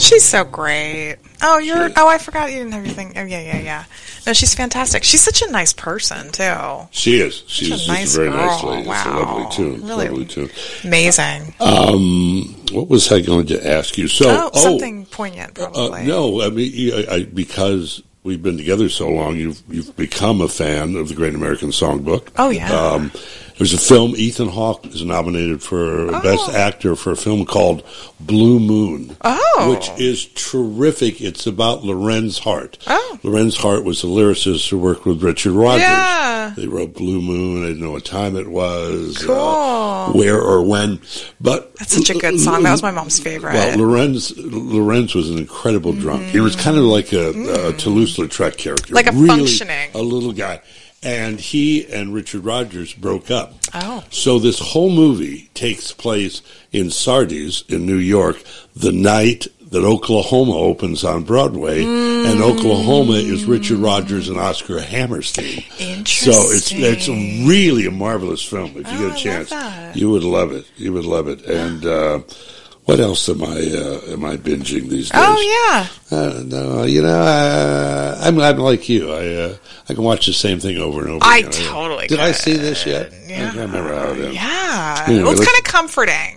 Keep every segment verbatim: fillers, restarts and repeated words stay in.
She's so great. Oh, you're. Oh, I forgot you didn't have your thing. Oh, yeah, yeah, yeah. No, she's fantastic. She's such a nice person too. She is. She's such a, nice just a very girl. nice lady. Wow. It's a lovely tune. Really lovely tune. Amazing. Um, what was I going to ask you? So, oh, oh something poignant, probably. Uh, no, I mean, I, I, because we've been together so long, you've you've become a fan of the Great American Songbook. Oh yeah. Um, there's a film. Ethan Hawke is nominated for oh. Best Actor for a film called Blue Moon, oh. which is terrific. It's about Lorenz Hart. Oh. Lorenz Hart was a lyricist who worked with Richard Rodgers. Yeah. They wrote Blue Moon. I didn't know what time it was, cool. uh, where or when. But that's such a good song. That was my mom's favorite. Well, Lorenz Lorenz was an incredible drunk. Mm. He was kind of like a, mm. a Toulouse-Lautrec character, like a really functioning, a little guy. And he and Richard Rodgers broke up. Oh. So this whole movie takes place in Sardis in New York the night that Oklahoma opens on Broadway. Mm. And Oklahoma is Richard Rodgers and Oscar Hammerstein. Interesting. So it's it's really a marvelous film. If you oh, get a chance, I love that. You would love it. You would love it. And uh, what else am I uh, am I binging these days? Oh yeah. Uh, no, you know, uh, I'm I'm like you. I uh, I can watch the same thing over and over. I again. totally. Did could. I see this yet? Yeah. I can't remember how it is. Yeah. Anyway, well, it's let's- kind of comforting.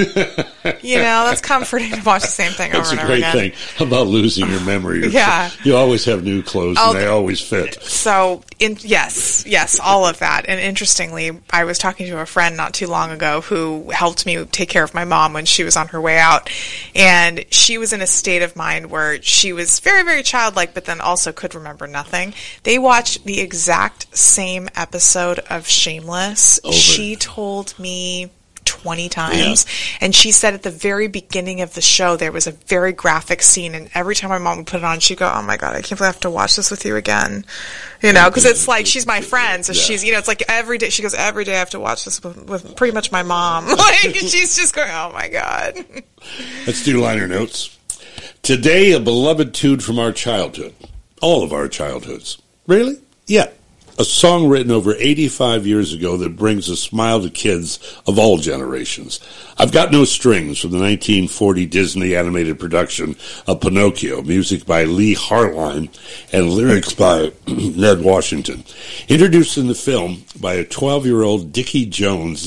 You know, that's comforting to watch the same thing over That's and a over great again. thing about losing your memory. Yeah. You always have new clothes Oh, and they always fit. So, in, yes, yes, all of that. And interestingly, I was talking to a friend not too long ago who helped me take care of my mom when she was on her way out. And she was in a state of mind where she was very, very childlike, but then also could remember nothing. They watched the exact same episode of Shameless. Over. She told me twenty times. Yeah. And she said at the very beginning of the show, there was a very graphic scene. And every time my mom would put it on, she'd go, oh my God, I can't believe I have to watch this with you again. You know, because it's like, she's my friend. So yeah. she's, you know, it's like every day, she goes, every day I have to watch this with, with pretty much my mom. Like, she's just going, oh my God. Let's do liner notes. Today, a beloved tune from our childhood. All of our childhoods. Really? Yeah. A song written over eighty-five years ago that brings a smile to kids of all generations. I've Got No Strings from the nineteen forty Disney animated production of Pinocchio, music by Lee Harline and lyrics by Ned Washington. Introduced in the film by a twelve-year-old Dickie Jones,